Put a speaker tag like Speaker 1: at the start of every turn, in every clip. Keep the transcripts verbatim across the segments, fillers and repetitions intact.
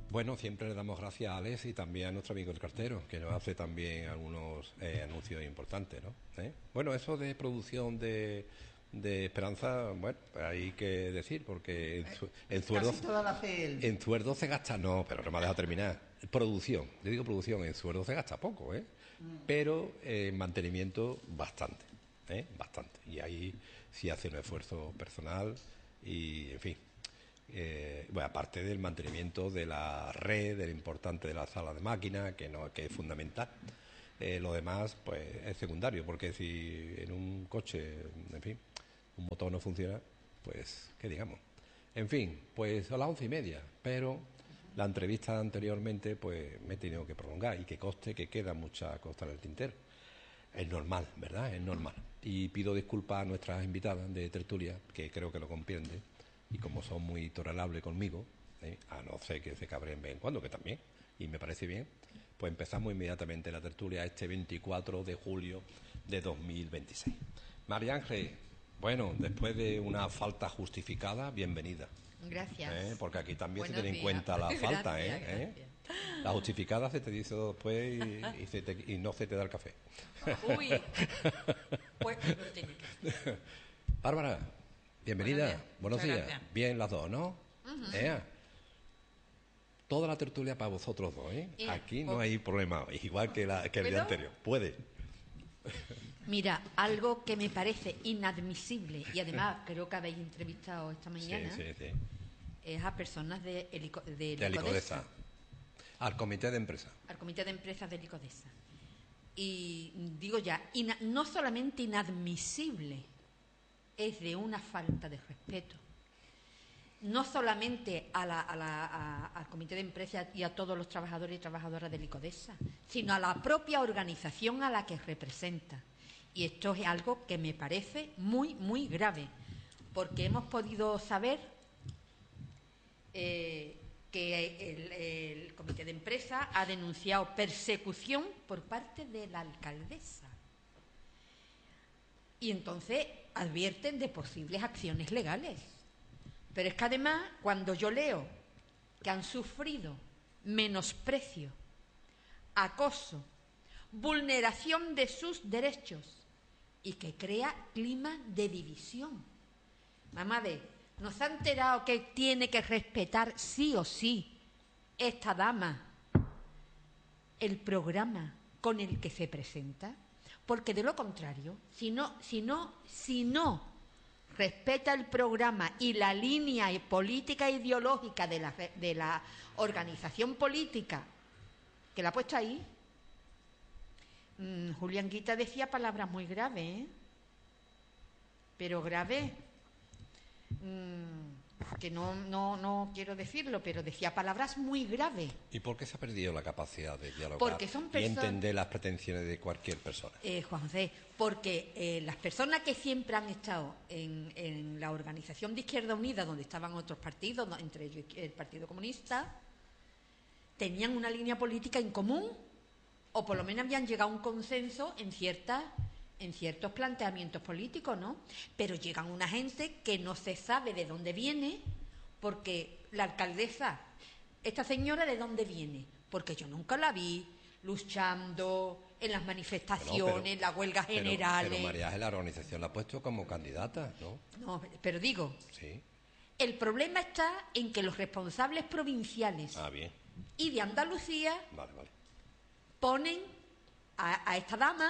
Speaker 1: Bueno, siempre le damos gracias a Alex y también a nuestro amigo el cartero, que nos hace también algunos eh, anuncios importantes, ¿no? ¿Eh? Bueno, eso de producción de, de Esperanza, bueno, hay que decir, porque en, su, en Zuerdo...
Speaker 2: Casi toda la hace él.
Speaker 1: En Zuerdo se gasta, no, pero no me ha dejado terminar. Producción, yo digo producción, en Zuerdo se gasta poco, ¿eh? Mm. Pero en eh, mantenimiento bastante, ¿eh? Bastante. Y ahí sí hace un esfuerzo personal y, en fin... Eh, bueno, aparte del mantenimiento de la red, del importante de la sala de máquinas, que no que es fundamental. Eh, lo demás, pues, es secundario, porque si en un coche, en fin, un motor no funciona, pues, ¿qué digamos? En fin, pues a las once y media, pero la entrevista anteriormente, pues, me he tenido que prolongar y que conste que queda mucha costa en el tintero. Es normal, ¿verdad? Es normal. Y pido disculpas a nuestras invitadas de tertulia, que creo que lo comprenden. Y como son muy tolerables conmigo, ¿eh? A no ser que se cabreen de vez en cuando, que también, y me parece bien, pues empezamos inmediatamente la tertulia este veinticuatro de julio de dos mil veintiséis. María Ángel, bueno, después de una falta justificada, bienvenida.
Speaker 3: Gracias.
Speaker 1: ¿Eh? Porque aquí también
Speaker 3: Buenos
Speaker 1: se tiene en
Speaker 3: días.
Speaker 1: cuenta la falta,
Speaker 3: Gracias,
Speaker 1: ¿eh? ¿Eh? La justificada se te dice después y, y, se te, y no se te da el café.
Speaker 3: Uy, pues lo tenía que hacer.
Speaker 1: Bárbara. Bienvenida,
Speaker 3: Buenos días.
Speaker 1: buenos días.
Speaker 3: Gracias.
Speaker 1: Bien las dos, ¿no?
Speaker 3: Uh-huh.
Speaker 1: ¿Eh? Toda la tertulia para vosotros dos, ¿eh?
Speaker 3: Y,
Speaker 1: Aquí no
Speaker 3: oh.
Speaker 1: hay problema, igual que, la, que el día anterior. Puede.
Speaker 3: Mira, algo que me parece inadmisible, y además creo que habéis entrevistado esta mañana,
Speaker 1: sí, sí, sí.
Speaker 3: es a personas de, Helico, de,
Speaker 1: de Licodesa. Al comité de empresa.
Speaker 3: Al comité de empresas de Licodesa. Y digo ya, ina, no solamente inadmisible, es de una falta de respeto, no solamente a la, a la, a, al comité de empresas y a todos los trabajadores y trabajadoras de Licodesa, sino a la propia organización a la que representa. Y esto es algo que me parece muy, muy grave, porque hemos podido saber eh, que el, el comité de empresas ha denunciado persecución por parte de la alcaldesa. Y entonces advierten de posibles acciones legales. Pero es que además, cuando yo leo que han sufrido menosprecio, acoso, vulneración de sus derechos y que crea clima de división. Mamá de, ¿nos ha enterado que tiene que respetar sí o sí esta dama el programa con el que se presenta? Porque de lo contrario, si no, si no, si no respeta el programa y la línea política e ideológica de la, de la organización política que la ha puesto ahí, mmm, Julián Guita decía palabras muy graves, ¿eh? Pero grave, mmm, que no, no, no quiero decirlo, pero decía palabras muy graves.
Speaker 1: ¿Y por qué se ha perdido la capacidad de dialogar
Speaker 3: porque son
Speaker 1: y entender las pretensiones de cualquier persona?
Speaker 3: Eh, Juan José, porque eh, las personas que siempre han estado en, en la organización de Izquierda Unida, donde estaban otros partidos, entre ellos el Partido Comunista, tenían una línea política en común, o por lo menos habían llegado a un consenso en ciertas en ciertos planteamientos políticos, ¿no? Pero llegan una gente que no se sabe de dónde viene, porque la alcaldesa, esta señora, ¿de dónde viene? Porque yo nunca la vi luchando en las manifestaciones, bueno, pero, en las huelgas
Speaker 1: pero,
Speaker 3: generales.
Speaker 1: Pero María Ángel, la organización la ha puesto como candidata, ¿no?
Speaker 3: No, pero digo,
Speaker 1: sí.
Speaker 3: El problema está en que los responsables provinciales
Speaker 1: ah, bien.
Speaker 3: y de Andalucía
Speaker 1: vale, vale.
Speaker 3: ponen a, a esta dama,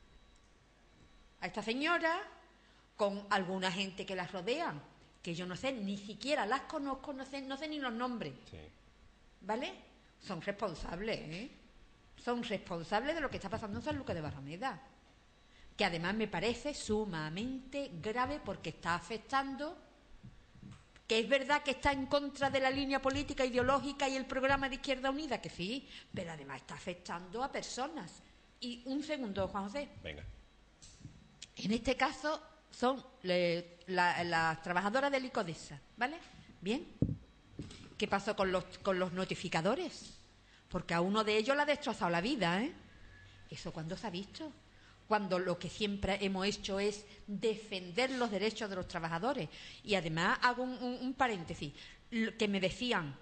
Speaker 3: a esta señora, con alguna gente que las rodea, que yo no sé, ni siquiera las conozco, no sé, no sé ni los nombres.
Speaker 1: Sí.
Speaker 3: ¿Vale? Son responsables, ¿eh? Son responsables de lo que está pasando en San Lucas de Barrameda. Que además me parece sumamente grave porque está afectando, que es verdad que está en contra de la línea política, ideológica y el programa de Izquierda Unida, que sí, pero además está afectando a personas. Y un segundo, Juan José.
Speaker 1: Venga.
Speaker 3: En este caso son le, la, las trabajadoras de Licodesa, ¿vale? Bien. ¿Qué pasó con los, con los notificadores? Porque a uno de ellos le ha destrozado la vida, ¿eh? ¿Eso cuándo se ha visto? Cuando lo que siempre hemos hecho es defender los derechos de los trabajadores. Y además hago un, un, un paréntesis, que me decían,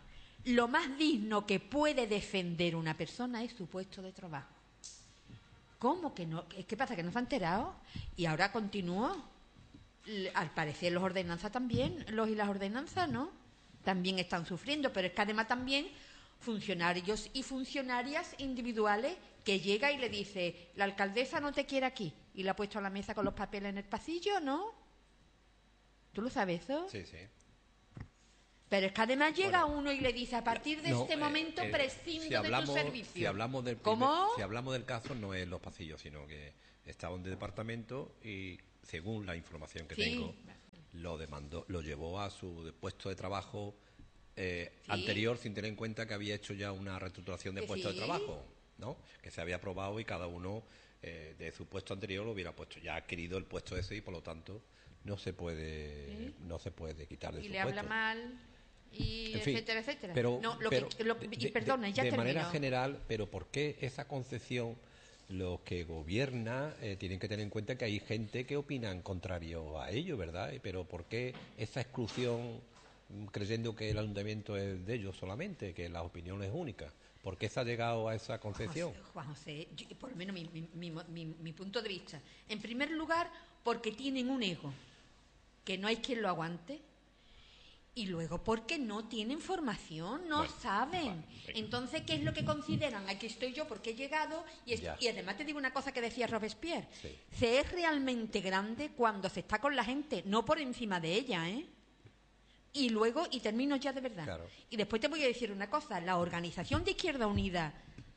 Speaker 3: lo más digno que puede defender una persona es su puesto de trabajo. ¿Cómo que no? ¿Qué pasa? ¿Que no se ha enterado? Y ahora continúa. Al parecer los ordenanzas también, los y las ordenanzas, ¿no? También están sufriendo, pero es que además también funcionarios y funcionarias individuales que llega y le dice, la alcaldesa no te quiere aquí, y la ha puesto a la mesa con los papeles en el pasillo, ¿no? ¿Tú lo sabes eso?
Speaker 1: Sí, sí.
Speaker 3: Pero es que además llega
Speaker 1: Bueno,
Speaker 3: uno y le dice, a partir de
Speaker 1: no,
Speaker 3: este
Speaker 1: eh,
Speaker 3: momento
Speaker 1: eh,
Speaker 3: prescindo
Speaker 1: si hablamos,
Speaker 3: de tu servicio.
Speaker 1: Si hablamos del primer-
Speaker 3: ¿Cómo?
Speaker 1: si hablamos del caso, no es los pasillos, sino que estaba en el departamento y, según la información que
Speaker 3: Sí.
Speaker 1: tengo, lo demandó, lo llevó a su puesto de trabajo eh,
Speaker 3: Sí.
Speaker 1: anterior, sin tener en cuenta que había hecho ya una reestructuración de
Speaker 3: Que
Speaker 1: puesto
Speaker 3: sí.
Speaker 1: de trabajo, ¿no? Que se había aprobado y cada uno eh, de su puesto anterior lo hubiera puesto. Ya ha adquirido el puesto ese y, por lo tanto, no se puede,
Speaker 3: Sí.
Speaker 1: no se puede quitar de
Speaker 3: Y
Speaker 1: su
Speaker 3: le
Speaker 1: puesto.
Speaker 3: habla mal, y
Speaker 1: En fin,
Speaker 3: etcétera, etcétera.
Speaker 1: Pero,
Speaker 3: no, lo
Speaker 1: pero
Speaker 3: que, lo-
Speaker 1: de,
Speaker 3: y
Speaker 1: de-
Speaker 3: perdona, ya
Speaker 1: de
Speaker 3: termino.
Speaker 1: manera general, pero ¿por qué esa concepción? Los que gobiernan eh, tienen que tener en cuenta que hay gente que opinan contrario a ello, ¿verdad? Pero ¿por qué esa exclusión, mm, creyendo que el ayuntamiento es de ellos solamente, que la opinión es única? ¿Por qué se ha llegado a esa concepción?
Speaker 3: José, Juan José, yo- por lo menos mi, mi- mi- mi- mi punto de vista. En primer lugar, porque tienen un ego, que no hay quien lo aguante. Y luego porque no tienen formación, no
Speaker 1: Bueno,
Speaker 3: saben.
Speaker 1: vale, venga.
Speaker 3: Entonces, ¿qué es lo que consideran? Aquí estoy yo porque he llegado y, est-
Speaker 1: Ya.
Speaker 3: y además te digo una cosa que decía Robespierre.
Speaker 1: Sí.
Speaker 3: Se es realmente grande cuando se está con la gente, no por encima de ella, ¿eh? Y luego, y termino ya de verdad.
Speaker 1: Claro.
Speaker 3: Y después te voy a decir una cosa, la organización de Izquierda Unida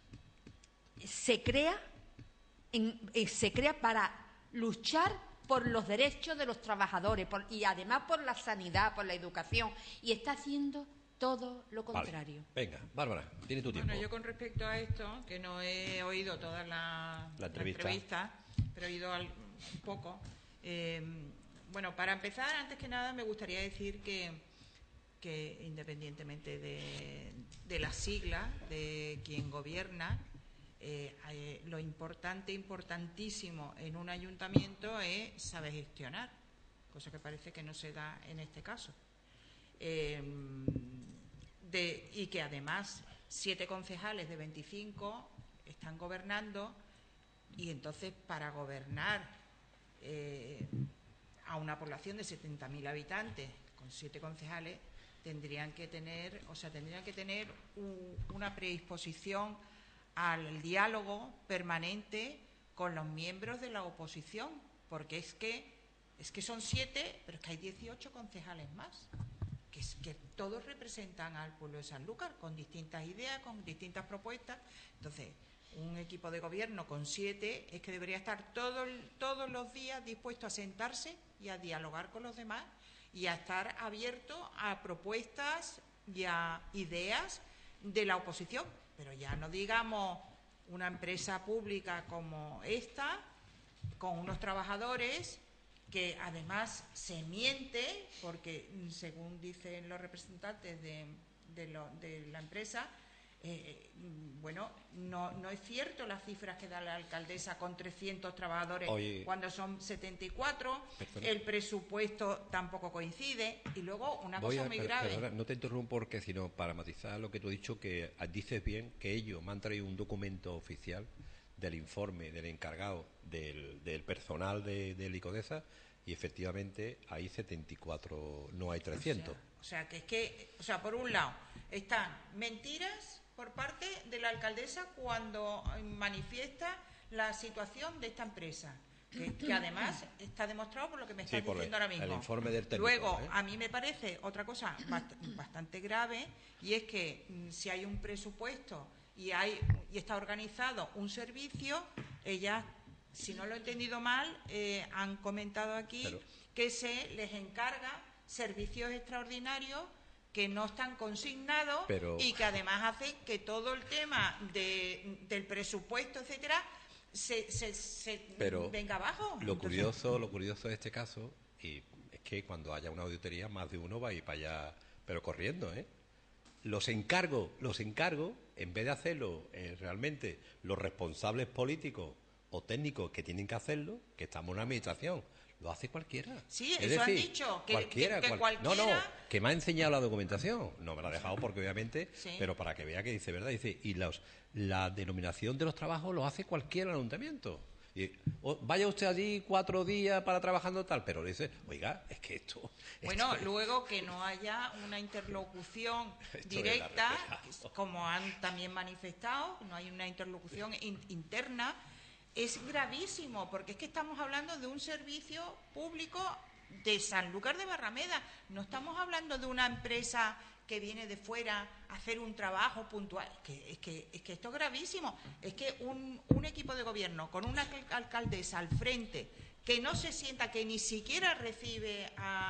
Speaker 3: se crea, en- eh, se crea para luchar por los derechos de los trabajadores por- y además por la sanidad, por la educación, y está haciendo todo lo
Speaker 1: Vale.
Speaker 3: contrario.
Speaker 1: Venga, Bárbara, tiene tu tiempo.
Speaker 2: Bueno, yo con respecto a esto, que no he oído toda la,
Speaker 1: La entrevista.
Speaker 2: entrevista, pero he oído al- un poco. eh, bueno, para empezar, antes que nada, me gustaría decir que, que independientemente de, de las siglas de quien gobierna, eh, eh, lo importante, importantísimo en un ayuntamiento es saber gestionar, cosa que parece que no se da en este caso. Eh, de, y que además siete concejales de veinticinco están gobernando, y entonces para gobernar eh, a una población de setenta mil habitantes con siete concejales tendrían que tener, o sea, tendrían que tener un- una predisposición al diálogo permanente con los miembros de la oposición, porque es que es que son siete, pero es que hay dieciocho concejales más, que, es, que todos representan al pueblo de Sanlúcar con distintas ideas, con distintas propuestas. Entonces, un equipo de gobierno con siete es que debería estar todo, el- todos los días dispuesto a sentarse y a dialogar con los demás y a estar abierto a propuestas y a ideas de la oposición. Pero ya no digamos una empresa pública como esta, con unos trabajadores que además se miente, porque mm, según dicen los representantes de, de, lo- de la empresa, eh, mm, bueno, no, no es cierto las cifras que da la alcaldesa con trescientos trabajadores
Speaker 1: Oye.
Speaker 2: cuando son setenta y cuatro,
Speaker 1: Perdona.
Speaker 2: el presupuesto tampoco coincide, y luego una
Speaker 1: Voy
Speaker 2: cosa
Speaker 1: a-
Speaker 2: muy
Speaker 1: per-
Speaker 2: grave.
Speaker 1: perdona, no te interrumpo porque, sino para matizar lo que tú has dicho, que dices bien que ellos me han traído un documento oficial del informe del encargado del, del personal de, de Licodesa, y efectivamente hay setenta y cuatro, no hay trescientos.
Speaker 2: O sea, o sea, que es que, o sea, por un lado, están mentiras por parte de la alcaldesa cuando eh, manifiesta la situación de esta empresa, que, que además está demostrado por lo que me
Speaker 1: Sí,
Speaker 2: estás
Speaker 1: por
Speaker 2: diciendo
Speaker 1: el-
Speaker 2: ahora mismo.
Speaker 1: el informe del técnico,
Speaker 2: Luego,
Speaker 1: ¿eh?
Speaker 2: a mí me parece otra cosa bast- bastante grave, y es que mm, si hay un presupuesto y hay y está organizado un servicio, ellas, si no lo he entendido mal, eh, han comentado aquí
Speaker 1: Pero-
Speaker 2: que se les encarga servicios extraordinarios que no están consignados,
Speaker 1: Pero-
Speaker 2: y que además hacen que todo el tema de, del presupuesto, etcétera, se, se, se
Speaker 1: Pero
Speaker 2: venga abajo.
Speaker 1: Lo
Speaker 2: Entonces,
Speaker 1: curioso, lo curioso de este caso, y es que cuando haya una auditoría, más de uno va a ir para allá, pero corriendo, ¿eh? Los encargos, los encargos, en vez de hacerlo eh, realmente los responsables políticos o técnicos que tienen que hacerlo, que estamos en una administración, lo hace cualquiera.
Speaker 2: Sí,
Speaker 1: es
Speaker 2: eso han
Speaker 1: decir,
Speaker 2: dicho, que-
Speaker 1: cualquiera,
Speaker 2: que- que
Speaker 1: cual- No, no,
Speaker 2: cualquiera-
Speaker 1: que me ha enseñado la documentación. No me la ha dejado porque obviamente,
Speaker 2: Sí.
Speaker 1: pero para que vea que dice verdad, dice, y los, la denominación de los trabajos lo hace cualquier ayuntamiento. Y, o, vaya usted allí cuatro días para trabajando tal, pero le dice, oiga, es que esto...
Speaker 2: Bueno,
Speaker 1: esto-
Speaker 2: luego que no haya una interlocución
Speaker 1: Esto es
Speaker 2: directa,
Speaker 1: la refleja.
Speaker 2: como han también manifestado, no hay una interlocución in- interna, es gravísimo, porque es que estamos hablando de un servicio público de Sanlúcar de Barrameda, no estamos hablando de una empresa que viene de fuera a hacer un trabajo puntual. Es que, es que, es que esto es gravísimo. Es que un, un equipo de gobierno con una alcaldesa al frente que no se sienta, que ni siquiera recibe a